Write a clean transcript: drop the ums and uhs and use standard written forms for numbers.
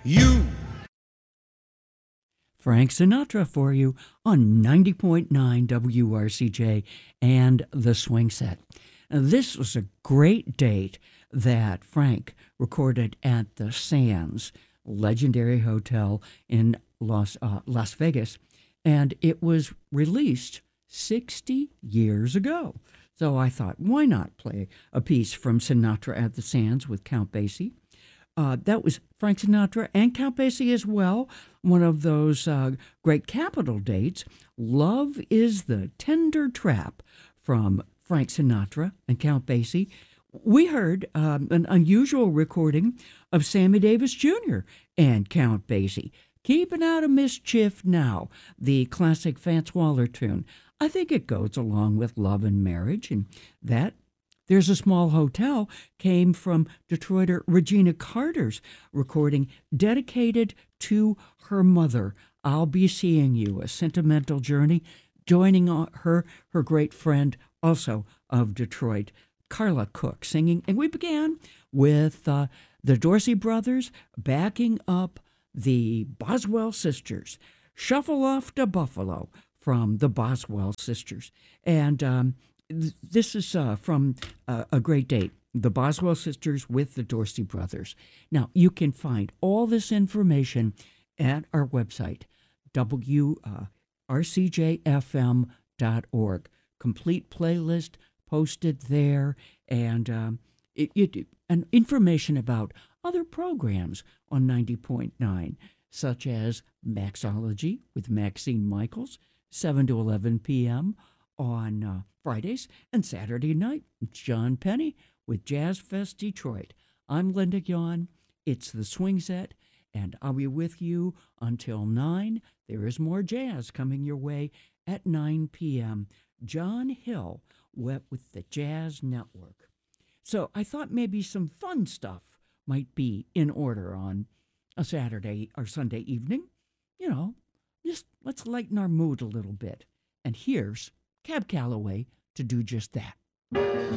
You. Frank Sinatra for you on 90.9 WRCJ and the Swing Set. Now, this was a great date that Frank recorded at the Sands, legendary hotel in Las Vegas, and it was released 60 years ago. So I thought, why not play a piece from Sinatra at the Sands with Count Basie? That was Frank Sinatra and Count Basie as well. One of those great Capitol dates. Love is the Tender Trap from Frank Sinatra and Count Basie. We heard an unusual recording of Sammy Davis Jr. and Count Basie. Keeping Out of Mischief Now, the classic Fats Waller tune. I think it goes along with Love and Marriage, and that There's a Small Hotel came from Detroiter Regina Carter's recording dedicated to her mother. I'll Be Seeing You, a sentimental journey, joining her great friend also of Detroit, Carla Cook, singing. And we began with the Dorsey Brothers backing up the Boswell Sisters. Shuffle Off to Buffalo from the Boswell Sisters. And this is from a great date, the Boswell Sisters with the Dorsey Brothers. Now, you can find all this information at our website, wrcjfm.org. Complete playlist posted there, and and information about other programs on 90.9, such as Maxology with Maxine Michaels, 7 to 11 p.m. on Fridays, and Saturday night, John Penny with Jazz Fest Detroit. I'm Linda Yon. It's the Swing Set, and I'll be with you until 9. There is more jazz coming your way at 9 p.m. John Hill with the Jazz Network. So I thought maybe some fun stuff might be in order on a Saturday or Sunday evening. You know, just let's lighten our mood a little bit. And here's Cab Calloway to do just that.